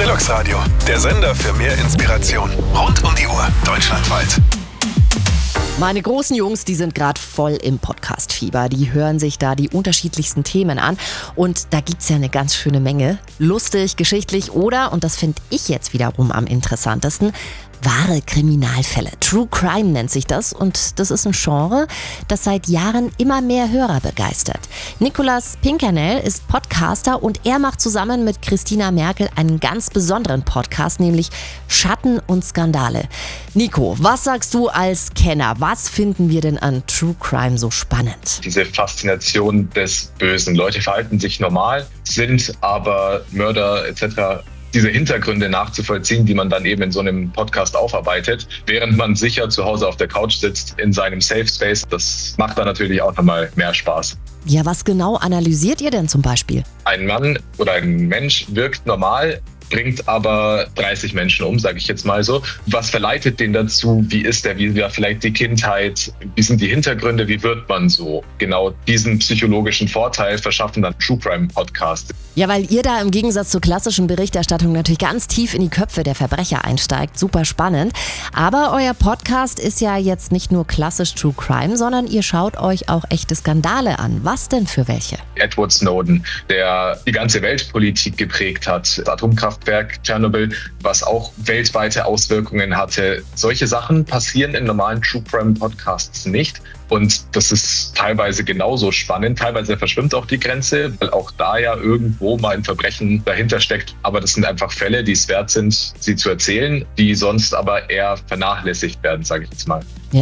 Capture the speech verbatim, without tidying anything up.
Deluxe Radio, der Sender für mehr Inspiration. Rund um die Uhr, deutschlandweit. Meine großen Jungs, die sind gerade voll im Podcast-Fieber. Die hören sich da die unterschiedlichsten Themen an. Und da gibt's ja eine ganz schöne Menge. Lustig, geschichtlich oder, und das finde ich jetzt wiederum am interessantesten, wahre Kriminalfälle. True Crime nennt sich das und das ist ein Genre, das seit Jahren immer mehr Hörer begeistert. Nicolas Pinkernel ist Podcaster und er macht zusammen mit Christina Merkel einen ganz besonderen Podcast, nämlich Schatten und Skandale. Nico, was sagst du als Kenner? Was finden wir denn an True Crime so spannend? Diese Faszination des Bösen. Leute verhalten sich normal, sind aber Mörder et cetera diese Hintergründe nachzuvollziehen, die man dann eben in so einem Podcast aufarbeitet, während man sicher zu Hause auf der Couch sitzt in seinem Safe Space. Das macht dann natürlich auch nochmal mehr Spaß. Ja, was genau analysiert ihr denn zum Beispiel? Ein Mann oder ein Mensch wirkt normal, bringt aber dreißig Menschen um, sage ich jetzt mal so. Was verleitet den dazu? Wie ist der? Wie war vielleicht die Kindheit? Wie sind die Hintergründe? Wie wird man so? Genau diesen psychologischen Vorteil verschaffen dann True Crime Podcasts. Ja, weil ihr da im Gegensatz zur klassischen Berichterstattung natürlich ganz tief in die Köpfe der Verbrecher einsteigt. Super spannend. Aber euer Podcast ist ja jetzt nicht nur klassisch True Crime, sondern ihr schaut euch auch echte Skandale an. Was denn für welche? Edward Snowden, der die ganze Weltpolitik geprägt hat. Das Atomkraftwerk Tschernobyl, was auch weltweite Auswirkungen hatte. Solche Sachen passieren in normalen True Crime Podcasts nicht. Und das ist teilweise genauso spannend. Teilweise verschwimmt auch die Grenze, weil auch da ja irgendwo mal ein Verbrechen dahinter steckt. Aber das sind einfach Fälle, die es wert sind, sie zu erzählen, die sonst aber eher vernachlässigt werden, sage ich jetzt mal.